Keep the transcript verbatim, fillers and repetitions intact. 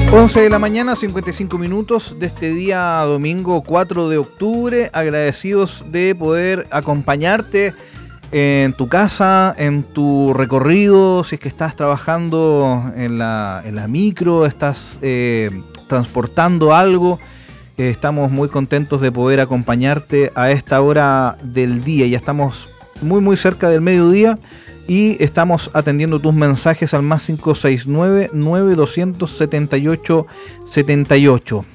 once de la mañana, cincuenta y cinco minutos de este día domingo cuatro de octubre. Agradecidos de poder acompañarte en tu casa, en tu recorrido, si es que estás trabajando en la, en la micro, estás eh, transportando algo. Eh, estamos muy contentos de poder acompañarte a esta hora del día. Ya estamos muy muy cerca del mediodía y estamos atendiendo tus mensajes al más cinco seis nueve, nueve dos siete ocho, siete ocho.